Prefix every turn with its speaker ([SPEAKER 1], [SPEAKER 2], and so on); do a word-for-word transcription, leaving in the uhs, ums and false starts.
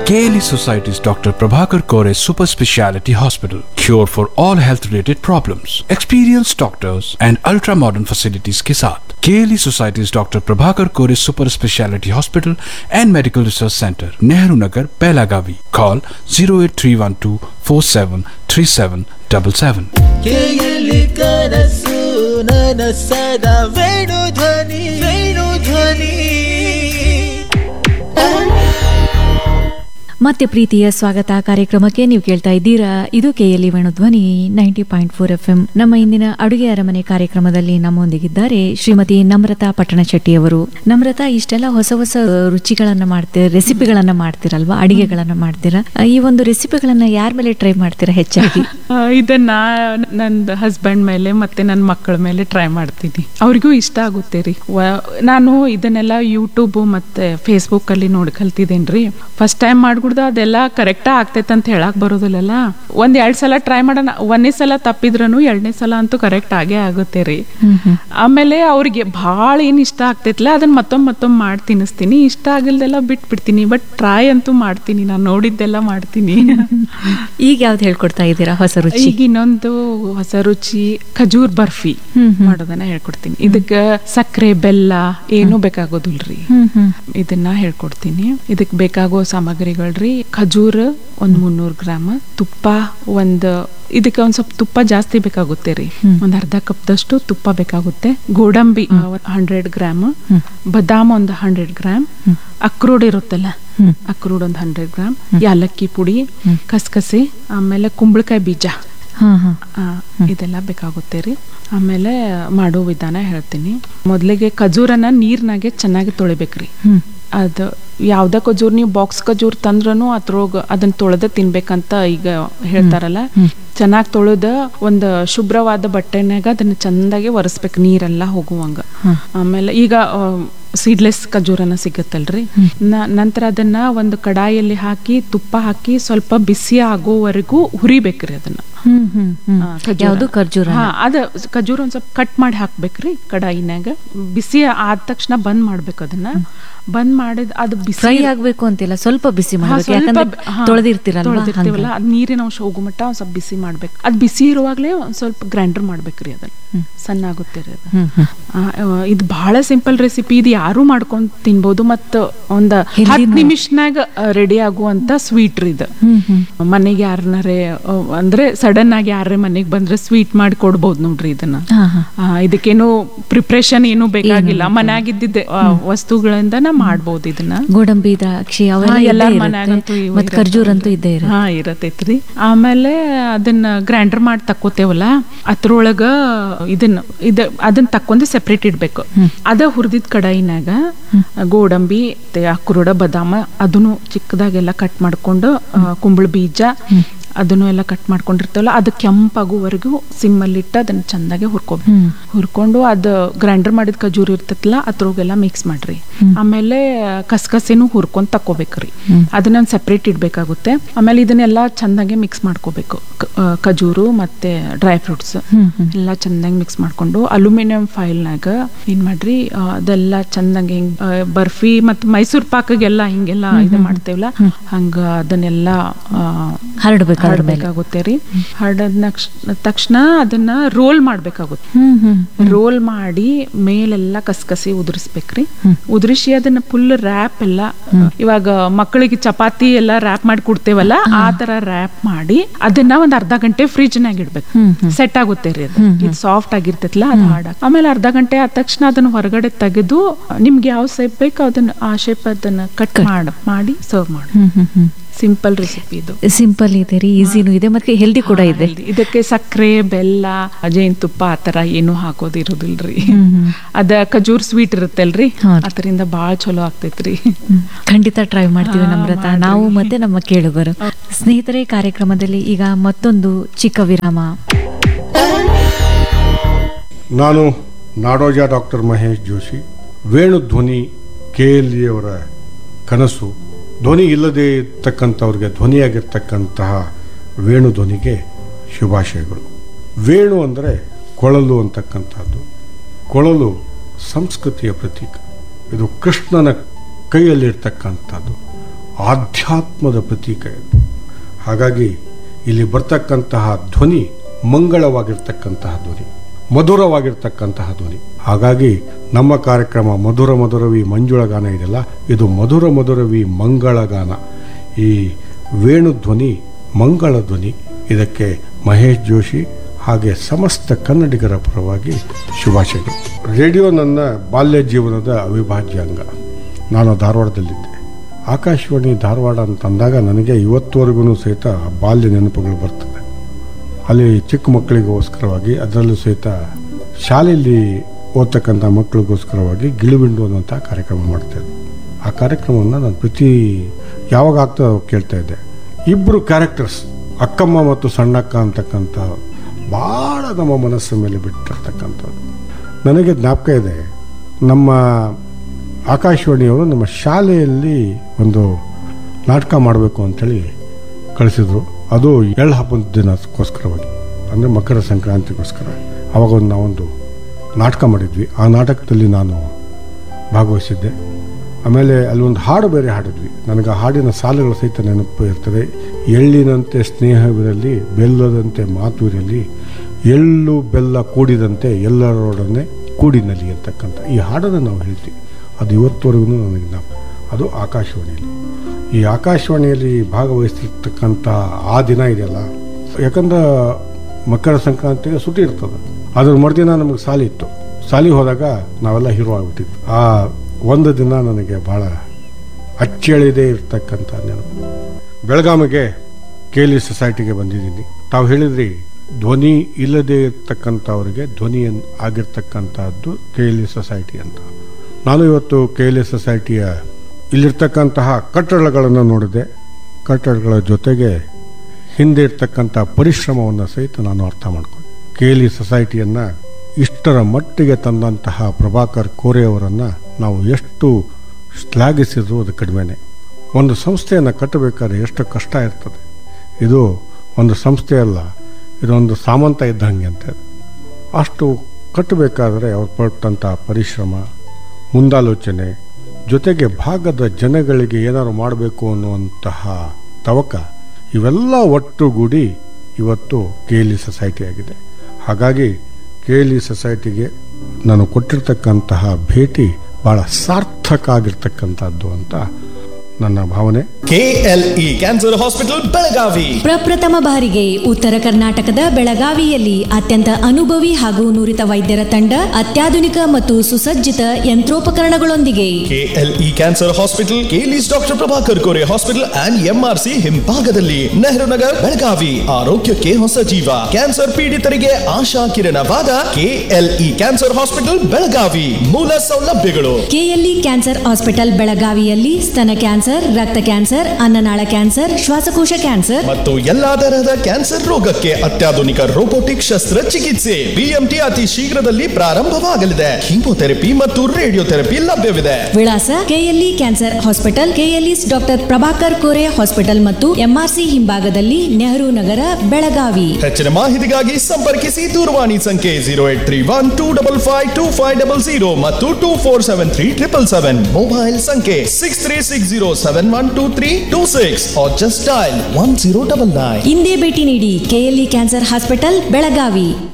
[SPEAKER 1] K L E Society's Doctor Prabhakar Kore Super Speciality Hospital. Cure for all health related problems. Experienced doctors and ultra modern facilities के साथ K L E Society's Doctor Prabhakar Kore Super Speciality Hospital and Medical Research Center, Nehru Nagar, Pelagavi. Call zero eight three one two four seven three seven seven seven.
[SPEAKER 2] K L E ಕನಸು ನನಸದ ವೇಣು ಧ್ವನಿ ವೇಣು ಧ್ವನಿ.
[SPEAKER 3] ಮತ್ತೆ ಪ್ರೀತಿಯ ಸ್ವಾಗತ ಕಾರ್ಯಕ್ರಮಕ್ಕೆ. ನೀವು ಕೇಳ್ತಾ ಇದ್ದೀರಾ, ಇದು KLE Venudhwani ninety point four F M. ನಮ್ಮ ಇಂದಿನ ಅಡುಗೆ ಅರಮನೆ ಕಾರ್ಯಕ್ರಮದಲ್ಲಿ ನಮ್ಮೊಂದಿಗಿದ್ದಾರೆ ಶ್ರೀಮತಿ ನಮ್ರತಾ ಪಟ್ಟಣಶೆಟ್ಟಿ ಅವರು. ನಮ್ರತಾ, ಇಷ್ಟೆಲ್ಲ ಹೊಸ ಹೊಸ ರುಚಿಗಳನ್ನ ಮಾಡ್ತೀರ, ರೆಸಿಪಿಗಳನ್ನ ಮಾಡ್ತೀರಲ್ವಾ, ಅಡಿಗೆಗಳನ್ನ ಮಾಡ್ತೀರಾ. ಈ ಒಂದು ರೆಸಿಪಿಗಳನ್ನ ಯಾರ ಮೇಲೆ ಟ್ರೈ ಮಾಡ್ತೀರಾ ಹೆಚ್ಚಾಗಿ?
[SPEAKER 4] ಇದನ್ನ ನನ್ನ ಹಸ್ಬೆಂಡ್ ಮೇಲೆ ಮತ್ತೆ ನನ್ನ ಮಕ್ಕಳ ಮೇಲೆ ಟ್ರೈ ಮಾಡ್ತೀನಿ. ಅವ್ರಿಗೂ ಇಷ್ಟ ಆಗುತ್ತೆ ರೀ. ನಾನು ಇದನ್ನೆಲ್ಲ ಯೂಟ್ಯೂಬ್ ಮತ್ತೆ ಫೇಸ್ಬುಕ್ ಅಲ್ಲಿ ನೋಡಿ ಕಲ್ತಿದ್ದೇನ್ರಿ. ಫಸ್ಟ್ ಟೈಮ್ ಮಾಡ್ಬಿಡ್ದು ಅದೆಲ್ಲ ಕರೆಕ್ಟಾ ಆಗ್ತೈತೆ ಅಂತ ಹೇಳಕ್ ಬರೋದಿಲ್ಲಲ್ಲ. ಒಂದ್ ಎರಡ್ ಸಲ ಟ್ರೈ ಮಾಡೋಣ, ಒಂದೇ ಸಲ ತಪ್ಪಿದ್ರೂ ಎರಡನೇ ಸಲ ಅಂತೂ ಕರೆಕ್ಟ್ ಆಗೇ ಆಗುತ್ತೆ ರೀ. ಆಮೇಲೆ ಅವ್ರಿಗೆ ಭಾಳ ಏನ್ ಇಷ್ಟ ಆಗ್ತೈತ್ಲ ಅದನ್ನ ಮತ್ತೊಮ್ಮೆ ಮತ್ತೊಮ್ಮೆ ಮಾಡಿ ತಿನ್ನಿಸ್ತೀನಿ. ಇಷ್ಟ ಆಗಿಲ್ದೆಲ್ಲ ಬಿಟ್ಬಿಡ್ತೀನಿ, ಬಟ್ ಟ್ರೈ ಅಂತೂ ಮಾಡ್ತೀನಿ. ನಾನು ನೋಡಿದ್ದೆಲ್ಲ ಮಾಡ್ತೀನಿ.
[SPEAKER 3] ಈಗ ಯಾವ್ದು ಹೇಳ್ಕೊಡ್ತಾ ಇದ್ದೀರಾ ಹೊಸ ರುಚಿ?
[SPEAKER 4] ಈಗ ಇನ್ನೊಂದು ಹೊಸ ರುಚಿ ಖಜೂರ್ ಬರ್ಫಿ ಮಾಡೋದನ್ನ ಹೇಳ್ಕೊಡ್ತೀನಿ. ಇದಕ್ಕ ಸಕ್ಕರೆ ಬೆಲ್ಲ ಏನು ಬೇಕಾಗೋದಿಲ್ರಿ, ಇದನ್ನ ಹೇಳ್ಕೊಡ್ತೀನಿ. ಇದಕ್ ಬೇಕಾಗೋ ಸಾಮಗ್ರಿಗಳ್ರಿ, ಖಜೂರ್ ಒಂದ್ ಮುನ್ನೂರ್ ಗ್ರಾಮ್, ತುಪ್ಪ ಒಂದ್, ಇದಕ್ಕೆ ಒಂದ್ ಸ್ವಲ್ಪ ತುಪ್ಪ ಜಾಸ್ತಿ ಬೇಕಾಗುತ್ತೆ ರೀ, ಒಂದ್ ಅರ್ಧ ಕಪ್ ದಷ್ಟು ತುಪ್ಪ ಬೇಕಾಗುತ್ತೆ. ಗೋಡಂಬಿ ಹಂಡ್ರೆಡ್ ಗ್ರಾಮ್, ಬದಾಮ್ ಒಂದ್ ಹಂಡ್ರೆಡ್ ಗ್ರಾಮ್, ಅಕ್ರೋಡ್ ಇರುತ್ತಲ್ಲ ಅಕ್ರೋಡ್ ಒಂದ್ ಹಂಡ್ರೆಡ್ ಗ್ರಾಮ್, ಯಾಲಕ್ಕಿ ಪುಡಿ, ಕಸಕಸಿ, ಆಮೇಲೆ ಕುಂಬಳಕಾಯಿ ಬೀಜ, ಇದೆಲ್ಲ ಬೇಕಾಗುತ್ತೆ ರೀ. ಆಮೇಲೆ ಮಾಡೋ ವಿಧಾನ ಹೇಳ್ತೀನಿ. ಮೊದ್ಲಿಗೆ ಖಜೂರನ್ನ ನೀರ್ನಾಗೆ ಚೆನ್ನಾಗಿ ತೊಳಿಬೇಕ್ರಿ. ಅದು ಯಾವ್ದ ಖಜೂರ್ ನೀವು ಬಾಕ್ಸ್ ಖಜೂರ್ ತಂದ್ರೂ ಅದ್ರೊಳಗ ಅದನ್ನ ತೊಳೆದ ತಿನ್ಬೇಕಂತ ಈಗ ಹೇಳ್ತಾರಲ್ಲ. ಚೆನ್ನಾಗಿ ತೊಳೆದ ಒಂದು ಶುಭ್ರವಾದ ಬಟ್ಟೆನಾಗ ಅದನ್ನ ಚಂದಾಗಿ ಒರೆಸ್ಬೇಕು, ನೀರೆಲ್ಲ ಹೋಗುವಂಗ. ಆಮೇಲೆ ಈಗ ಸೀಡ್ಲೆಸ್ ಖಜೂರನ್ನ ಸಿಗತ್ತಲ್ರಿ, ನಂತರ ಅದನ್ನ ಒಂದು ಕಡಾಯಿಯಲ್ಲಿ ಹಾಕಿ ತುಪ್ಪ ಹಾಕಿ ಸ್ವಲ್ಪ ಬಿಸಿ ಆಗೋವರೆಗೂ ಹುರಿಬೇಕ್ರಿ ಅದನ್ನ.
[SPEAKER 3] ಯಾವುದು ಖರ್ಜೂರ?
[SPEAKER 4] ಅದ ಖಜೂರ್ ಒಂದ್ ಸ್ವಲ್ಪ ಕಟ್ ಮಾಡಿ ಹಾಕ್ಬೇಕ್ರಿ ಕಡಾಯಿನಾಗ. ಬಿಸಿ ಆದ ತಕ್ಷಣ ಬಂದ್ ಮಾಡ್ಬೇಕು ಅದನ್ನ. ಬಂದ್ ಮಾಡಿದ್ ಅದು ಬಿಸಿ
[SPEAKER 3] ಫ್ರೈ ಆಗ್ಬೇಕು ಅಂತಿಲ್ಲ, ಸ್ವಲ್ಪ ಬಿಸಿ ಮಾಡ್ಬೇಕು, ಯಾಕಂದ್ರೆ ತೊಳೆದಿರ್ತೀರಲ್ಲ,
[SPEAKER 4] ಅದ್ ನೀರಿನ ಅಂಶ ಹೋಗೋ ಮಟ್ಟ ಒಂದ್ ಸ್ವಲ್ಪ ಬಿಸಿ ಮಾಡ್ಬೇಕು. ಅದ್ ಬಿಸಿ ಇರುವಾಗ್ಲೇ ಒಂದ್ ಸ್ವಲ್ಪ ಗ್ರೈಂಡರ್ ಮಾಡ್ಬೇಕ್ರಿ ಅದನ್ನ, ಸಣ್ಣ ಆಗುತ್ತೆ ರೀ ಅದು. ಇದು ಬಹಳ ಸಿಂಪಲ್ ರೆಸಿಪಿ, ಇದು ಯಾರು ಮಾಡ್ಕೊಂಡ್ ತಿನ್ಬಹುದು. ಮತ್ತ ಒಂದ್ ಹತ್ತು ನಿಮಿಷನಾಗ ರೆಡಿ ಆಗುವಂತ ಸ್ವೀಟ್ ರೀ ಇದು. ಮನೆಗೆ ಯಾರನಾರೇ ಅಂದ್ರೆ ಸಡನ್ ಆಗಿ ಯಾರೇ ಮನೆಗೆ ಬಂದ್ರೆ ಸ್ವೀಟ್ ಮಾಡಿ ಕೊಡ್ಬಹುದು ನೋಡ್ರಿ ಇದನ್ನ. ಇದಕ್ಕೇನು ಪ್ರಿಪ್ರೇಷನ್ ಏನು ಬೇಕಾಗಿಲ್ಲ, ಮನ್ಯಾಗಿದ್ದಿದ್ದ ವಸ್ತುಗಳಿಂದ ಮಾಡ್ಬೋದು ಇದನ್ನ.
[SPEAKER 3] ಗೋಡಂಬಿ, ದ್ರಾಕ್ಷಿ
[SPEAKER 4] ಎಲ್ಲ ಮನ್ಯಾಗಂತೂ
[SPEAKER 3] ಖರ್ಜೂರ್ ಅಂತೂ ಇದ್ದೇ
[SPEAKER 4] ಹಾ ಇರತೈತ್ರಿ. ಆಮೇಲೆ ಅದನ್ನ ಗ್ರೈಂಡರ್ ಮಾಡಿ ತಕ್ಕೋತೇವಲ್ಲ, ಅದ್ರೊಳಗ ಇದನ್ನ ಇದ ಅದನ್ನ ತಕ್ಕೊಂದು ಸೆಪ್ರೇಟ್ ಇಡ್ಬೇಕು. ಅದ ಹುರಿದಿದ್ ಕಡಾಯಿನಾಗ ಗೋಡಂಬಿ, ಅಕ್ರೋಡ, ಬದಾಮ ಅದನ್ನು ಚಿಕ್ಕದಾಗೆಲ್ಲ ಕಟ್ ಮಾಡ್ಕೊಂಡು, ಕುಂಬಳ ಬೀಜ ಅದನ್ನು ಎಲ್ಲ ಕಟ್ ಮಾಡ್ಕೊಂಡಿರ್ತೇವಲ್ಲ, ಅದು ಕೆಂಪಾಗುವರೆಗೂ ಸಿಮ್ಮಲ್ಲಿಟ್ಟು ಅದನ್ನ ಚಂದಾಗೆ ಹುರ್ಕೋಬೇಕು. ಹುರ್ಕೊಂಡು ಅದು ಗ್ರೈಂಡರ್ ಮಾಡಿದ ಖಜೂರ್ ಇರ್ತೈತಲ್ಲ ಅದ್ರೊಳಗೆಲ್ಲ ಮಿಕ್ಸ್ ಮಾಡ್ರಿ. ಆಮೇಲೆ ಕಸಕಸಿನೂ ಹುರ್ಕೊಂಡ್ ತಕ್ಕೋಬೇಕ್ರಿ, ಅದನ್ನ ಸೆಪ್ರೇಟ್ ಇಡ್ಬೇಕಾಗುತ್ತೆ. ಆಮೇಲೆ ಇದನ್ನೆಲ್ಲ ಚಂದಾಗೆ ಮಿಕ್ಸ್ ಮಾಡ್ಕೋಬೇಕು, ಖಜೂರು ಮತ್ತೆ ಡ್ರೈ ಫ್ರೂಟ್ಸ್ ಎಲ್ಲ ಚಂದಾಗಿ ಮಿಕ್ಸ್ ಮಾಡ್ಕೊಂಡು ಅಲ್ಯೂಮಿನಿಯಂ ಫೈಲ್ನಾಗ ಏನ್ ಮಾಡ್ರಿ ಅದೆಲ್ಲ ಚಂದಾಗಿ ಹಿಂಗ್ ಬರ್ಫಿ ಮತ್ ಮೈಸೂರ್ ಪಾಕಗೆಲ್ಲ ಹಿಂಗೆಲ್ಲ ಇದು ಮಾಡ್ತೇವಲ್ಲ ಹಂಗ ಅದನ್ನೆಲ್ಲ
[SPEAKER 3] ಹರಡ್ಬೇಕು
[SPEAKER 4] ಹರಡ್ಬೇಕಾಗುತ್ತೆ ರೀ. ಹರಡದ ತಕ್ಷಣ ಅದನ್ನ ರೋಲ್ ಮಾಡ್ಬೇಕಾಗುತ್ತೆ. ರೋಲ್ ಮಾಡಿ ಮೇಲೆಲ್ಲ ಕಸಕಸಿ ಉದುರಿಸ್ಬೇಕ್ರಿ. ಉದುರಿಸಿ ಅದನ್ನ ಫುಲ್ ರ್ಯಾಪ್ ಎಲ್ಲ, ಇವಾಗ ಮಕ್ಕಳಿಗೆ ಚಪಾತಿ ಎಲ್ಲ ರ್ಯಾಪ್ ಮಾಡಿ ಕೊಡ್ತೇವಲ್ಲ ಆ ತರ ರ್ಯಾಪ್ ಮಾಡಿ ಅದನ್ನ ಒಂದ್ ಅರ್ಧ ಗಂಟೆ ಫ್ರಿಜ್ ನಾಗ ಇಡ್ಬೇಕು. ಸೆಟ್ ಆಗುತ್ತೆ ರೀ ಅದು, ಇದು ಸಾಫ್ಟ್ ಆಗಿರ್ತೈತಲ್ಲ ಅದು ಹಾಡ. ಆಮೇಲೆ ಅರ್ಧ ಗಂಟೆ ಆದ ತಕ್ಷಣ ಅದನ್ನ ಹೊರಗಡೆ ತೆಗೆದು ನಿಮ್ಗೆ ಯಾವ ಶೇಪ್ ಬೇಕು ಅದನ್ನ ಆ ಶೇಪ್ ಅದನ್ನ ಕಟ್ ಮಾಡ ಮಾಡಿ ಸರ್ವ್ ಮಾಡಿ. ಸಿಂಪಲ್ ರೆಸಿಪಿ ಇದು.
[SPEAKER 3] ಸಿಂಪಲ್ ಇದೆ ರೀ, ಈಸಿನೂ ಇದೆ, ಮತ್ತೆ ಹೆಲ್ದಿ ಕೂಡ ಇದೆ.
[SPEAKER 4] ಇದಕ್ಕೆ ಸಕ್ಕರೆ, ಬೆಲ್ಲ, ಜೇನುತುಪ್ಪ ಆತರ ಏನು ಹಾಕೋದಿರೋದಿಲ್ರಿ. ಅದ ಖಜೂರ್ ಸ್ವೀಟ್ ಇರುತ್ತಲ್ರಿ, ಅದರಿಂದ ಬಾಳ ಚಲೋ ಆಗ್ತೈತ್ರಿ.
[SPEAKER 3] ಖಂಡಿತ ಟ್ರೈ ಮಾಡ್ತೀವಿ ನಮ್ರತಾ, ನಾವು ಮತ್ತೆ ನಮ್ಮ ಕೇಳುಗರು. ಸ್ನೇಹಿತರೆ, ಕಾರ್ಯಕ್ರಮದಲ್ಲಿ ಈಗ ಮತ್ತೊಂದು ಚಿಕ್ಕ ವಿರಾಮ.
[SPEAKER 5] ನಾನು ನಾಡೋಜ doctor Mahesh Joshi. Venudhwani K L E ಅವರ ಕನಸು. ಧ್ವನಿ ಇಲ್ಲದೆ ಇರ್ತಕ್ಕಂಥವ್ರಿಗೆ ಧ್ವನಿಯಾಗಿರ್ತಕ್ಕಂತಹ ವೇಣುಧ್ವನಿಗೆ ಶುಭಾಶಯಗಳು. ವೇಣು ಅಂದರೆ ಕೊಳಲು ಅಂತಕ್ಕಂಥದ್ದು. ಕೊಳಲು ಸಂಸ್ಕೃತಿಯ ಪ್ರತೀಕ. ಇದು ಕೃಷ್ಣನ ಕೈಯಲ್ಲಿರ್ತಕ್ಕಂಥದ್ದು. ಆಧ್ಯಾತ್ಮದ ಪ್ರತೀಕ ಇದು. ಹಾಗಾಗಿ ಇಲ್ಲಿ ಬರ್ತಕ್ಕಂತಹ ಧ್ವನಿ ಮಂಗಳವಾಗಿರ್ತಕ್ಕಂತಹ ಧ್ವನಿ, ಮಧುರವಾಗಿರ್ತಕ್ಕಂತಹ ಧ್ವನಿ. ಹಾಗಾಗಿ ನಮ್ಮ ಕಾರ್ಯಕ್ರಮ ಮಧುರ ಮಧುರವಿ ಮಂಜುಳಗಾನ ಇದೆಯಲ್ಲ, ಇದು ಮಧುರ ಮಧುರವಿ ಮಂಗಳಗಾನ. ಈ ವೇಣು ಧ್ವನಿ ಮಂಗಳ ಧ್ವನಿ. ಇದಕ್ಕೆ ಮಹೇಶ್ ಜೋಶಿ ಹಾಗೆ ಸಮಸ್ತ ಕನ್ನಡಿಗರ ಪರವಾಗಿ ಶುಭಾಶಯಗಳು. ರೇಡಿಯೋ ನನ್ನ ಬಾಲ್ಯ ಜೀವನದ ಅವಿಭಾಜ್ಯ ಅಂಗ. ನಾನು ಧಾರವಾಡದಲ್ಲಿದ್ದೆ. ಆಕಾಶವಾಣಿ ಧಾರವಾಡ ಅಂತಂದಾಗ ನನಗೆ ಇವತ್ತುವರೆಗೂ ಸಹಿತ ಬಾಲ್ಯ ನೆನಪುಗಳು ಬರ್ತದೆ. ಅಲ್ಲಿ ಚಿಕ್ಕ ಮಕ್ಕಳಿಗೋಸ್ಕರವಾಗಿ, ಅದರಲ್ಲೂ ಸಹಿತ ಶಾಲೆಯಲ್ಲಿ ಓದ್ತಕ್ಕಂಥ ಮಕ್ಕಳಿಗೋಸ್ಕರವಾಗಿ ಗಿಳಿಬಿಂಡು ಅನ್ನೋಂಥ ಕಾರ್ಯಕ್ರಮ ಮಾಡ್ತಾಯಿದ್ದೆ. ಆ ಕಾರ್ಯಕ್ರಮವನ್ನು ನಾನು ಪ್ರತಿ ಯಾವಾಗ ಆಗ್ತಾ ಕೇಳ್ತಾ ಇದ್ದೆ. ಇಬ್ಬರು ಕ್ಯಾರೆಕ್ಟರ್ಸ್, ಅಕ್ಕಮ್ಮ ಮತ್ತು ಸಣ್ಣಕ್ಕ ಅಂತಕ್ಕಂಥ, ಭಾಳ ನಮ್ಮ ಮನಸ್ಸಿನ ಮೇಲೆ ಬಿಟ್ಟಿರ್ತಕ್ಕಂಥದ್ದು. ನನಗೆ ಜ್ಞಾಪಕ ಇದೆ, ನಮ್ಮ ಆಕಾಶವಾಣಿಯವರು ನಮ್ಮ ಶಾಲೆಯಲ್ಲಿ ಒಂದು ನಾಟಕ ಮಾಡಬೇಕು ಅಂಥೇಳಿ ಕಳಿಸಿದ್ರು. ಅದು ಎಳ್ಳು ಹಬ್ಬದ ದಿನಕ್ಕೋಸ್ಕರವಾಗಿ, ಅಂದರೆ ಮಕರ ಸಂಕ್ರಾಂತಿಗೋಸ್ಕರ. ಆವಾಗ ಒಂದು ನಾವೊಂದು ನಾಟಕ ಮಾಡಿದ್ವಿ. ಆ ನಾಟಕದಲ್ಲಿ ನಾನು ಭಾಗವಹಿಸಿದ್ದೆ. ಆಮೇಲೆ ಅಲ್ಲಿ ಒಂದು ಹಾಡು ಬೇರೆ ಹಾಡಿದ್ವಿ. ನನಗೆ ಆ ಹಾಡಿನ ಸಾಲುಗಳ ಸಹಿತ ನೆನಪು ಇರ್ತದೆ. ಎಳ್ಳಿನಂತೆ ಸ್ನೇಹವಿರಲಿ, ಬೆಲ್ಲದಂತೆ ಮಾತು ಇರಲಿ, ಎಳ್ಳು ಬೆಲ್ಲ ಕೂಡಿದಂತೆ ಎಲ್ಲರೊಡನೆ ಕೂಡಿನಲ್ಲಿ ಅಂತಕ್ಕಂಥ ಈ ಹಾಡನ್ನು ನಾವು ಹೇಳ್ತೀವಿ. ಅದು ಇವತ್ತುವರೆಗೂ ನನಗೆ ನಾವು, ಅದು ಆಕಾಶವಾಣಿಯಲ್ಲಿ. ಈ ಆಕಾಶವಾಣಿಯಲ್ಲಿ ಭಾಗವಹಿಸ್ತಿರ್ತಕ್ಕಂಥ ಆ ದಿನ ಇದೆಯಲ್ಲ, ಯಾಕಂದ್ರೆ ಮಕರ ಸಂಕ್ರಾಂತಿಗೆ ಸುಟಿ ಇರ್ತದೆ. ಅದ್ರ ಮರುದಿನ ನಮಗೆ ಸಾಲಿ ಇತ್ತು. ಸಾಲಿ ಹೋದಾಗ ನಾವೆಲ್ಲ ಹೀರೋ ಆಗಿಬಿಟ್ಟಿತ್ತು. ಆ ಒಂದು ದಿನ ನನಗೆ ಭಾಳ ಅಚ್ಚಳಿದೇ ಇರ್ತಕ್ಕಂಥ ನೆನಪು. ಬೆಳಗಾವಿಗೆ ಕೆ ಎಲ್ ಇ ಸೊಸೈಟಿಗೆ ಬಂದಿದ್ದೀನಿ. ತಾವು ಹೇಳಿದ್ರಿ ಧ್ವನಿ ಇಲ್ಲದೆ ಇರ್ತಕ್ಕಂಥವ್ರಿಗೆ ಧ್ವನಿ ಆಗಿರ್ತಕ್ಕಂಥದ್ದು ಕೆ ಎಲ್ ಇ ಸೊಸೈಟಿ ಅಂತ. ನಾನು ಇವತ್ತು ಕೆ ಎಲ್ ಇ ಸೊಸೈಟಿಯ ಇಲ್ಲಿರ್ತಕ್ಕಂತಹ ಕಟ್ಟಡಗಳನ್ನು ನೋಡಿದೆ. ಕಟ್ಟಡಗಳ ಜೊತೆಗೆ ಹಿಂದೆ ಇರ್ತಕ್ಕಂಥ ಪರಿಶ್ರಮವನ್ನು ಸಹಿತ ನಾನು ಅರ್ಥ ಮಾಡ್ಕೊಂಡೆ. ಕೆ ಎಲ್ ಇ ಸೊಸೈಟಿಯನ್ನು ಇಷ್ಟರ ಮಟ್ಟಿಗೆ ತಂದಂತಹ ಪ್ರಭಾಕರ್ ಕೋರೆ ಅವರನ್ನು ನಾವು ಎಷ್ಟು ಶ್ಲಾಘಿಸಿದ್ರು ಅದು ಕಡಿಮೆನೆ. ಒಂದು ಸಂಸ್ಥೆಯನ್ನು ಕಟ್ಟಬೇಕಾದ್ರೆ ಎಷ್ಟು ಕಷ್ಟ ಇರ್ತದೆ. ಇದು ಒಂದು ಸಂಸ್ಥೆ ಅಲ್ಲ, ಇದೊಂದು ಸಾಮಂತ ಇದ್ದಂಗೆ ಅಂತ. ಅಷ್ಟು ಕಟ್ಟಬೇಕಾದ್ರೆ ಅವ್ರು ಪಟ್ಟಂಥ ಪರಿಶ್ರಮ, ಮುಂದಾಲೋಚನೆ, ಜೊತೆಗೆ ಭಾಗದ ಜನಗಳಿಗೆ ಏನಾದ್ರು ಮಾಡಬೇಕು ಅನ್ನುವಂತಹ ತವಕ, ಇವೆಲ್ಲ ಒಟ್ಟುಗೂಡಿ ಇವತ್ತು ಕೆ ಎಲ್ ಇ ಸೊಸೈಟಿ ಆಗಿದೆ. ಹಾಗಾಗಿ ಕೆ ಎಲ್ ಇ ಸೊಸೈಟಿಗೆ ನಾನು ಕೊಟ್ಟಿರ್ತಕ್ಕಂತಹ ಭೇಟಿ ಭಾಳ ಸಾರ್ಥಕ ಆಗಿರ್ತಕ್ಕಂಥದ್ದು ಅಂತ ನನ್ನ ಭಾವನೆ.
[SPEAKER 6] ಕೆಎಲ್ಇ ಕ್ಯಾನ್ಸರ್ ಹಾಸ್ಪಿಟಲ್ ಬೆಳಗಾವಿ
[SPEAKER 7] ಪ್ರಪ್ರಥಮ ಬಾರಿಗೆ ಉತ್ತರ ಕರ್ನಾಟಕದ ಬೆಳಗಾವಿಯಲ್ಲಿ ಅತ್ಯಂತ ಅನುಭವಿ ಹಾಗೂ ನುರಿತ ವೈದ್ಯರ ತಂಡ, ಅತ್ಯಾಧುನಿಕ ಮತ್ತು ಸುಸಜ್ಜಿತ ಯಂತ್ರೋಪಕರಣಗಳೊಂದಿಗೆ.
[SPEAKER 6] KLE cancer hospital, KLES doctor Prabhakar Kore hospital and MRC ಹಿಂಭಾಗದಲ್ಲಿ, ನೆಹರು ನಗರ್, ಬೆಳಗಾವಿ. ಆರೋಗ್ಯಕ್ಕೆ ಹೊಸ ಜೀವ. ಕ್ಯಾನ್ಸರ್ ಪೀಡಿತರಿಗೆ ಆಶಾ ಕಿರಣವಾದ ಕೆಎಲ್ಇ ಕ್ಯಾನ್ಸರ್ ಹಾಸ್ಪಿಟಲ್ ಬೆಳಗಾವಿ. ಮೂಲ ಸೌಲಭ್ಯಗಳು:
[SPEAKER 7] ಕೆಎಲ್ಇ ಕ್ಯಾನ್ಸರ್ ಹಾಸ್ಪಿಟಲ್ ಬೆಳಗಾವಿಯಲ್ಲಿ ಸ್ತನ ಕ್ಯಾನ್ಸರ್, ರಕ್ತ ಕ್ಯಾನ್ಸರ್, ಅನ್ನನಾಳ ಕ್ಯಾನ್ಸರ್, ಶ್ವಾಸಕೋಶ ಕ್ಯಾನ್ಸರ್
[SPEAKER 6] ಮತ್ತು ಎಲ್ಲಾ ತರಹದ ಕ್ಯಾನ್ಸರ್ ರೋಗಕ್ಕೆ ಅತ್ಯಾಧುನಿಕ ರೋಬೋಟಿಕ್ ಶಸ್ತ್ರಚಿಕಿತ್ಸೆ. ಬಿಎಂಟಿ ಅತಿ ಶೀಘ್ರದಲ್ಲಿ ಪ್ರಾರಂಭವಾಗಲಿದೆ. ಕೀಮೋಥೆರಪಿ ಮತ್ತು ರೇಡಿಯೋಥೆರಪಿ ಲಭ್ಯವಿದೆ.
[SPEAKER 7] ವಿಳಾಸ: KLE cancer hospital, KLES doctor Prabhakar Kore hospital ಮತ್ತು ಎಂಆರ್ಸಿ ಹಿಂಭಾಗದಲ್ಲಿ, ನೆಹರು ನಗರ, ಬೆಳಗಾವಿ.
[SPEAKER 6] ಹೆಚ್ಚಿನ ಮಾಹಿತಿಗಾಗಿ ಸಂಪರ್ಕಿಸಿ. ದೂರವಾಣಿ ಸಂಖ್ಯೆ zero eight three one two double five two five double zero ಮತ್ತು two four seven three triple seven. Mobile ಸಂಖ್ಯೆ six three six zero seven one two three two six or just dial one zero double nine.
[SPEAKER 7] ಇಂದೇ ಭೇಟಿ ನೀಡಿ KLE cancer hospital Belagavi.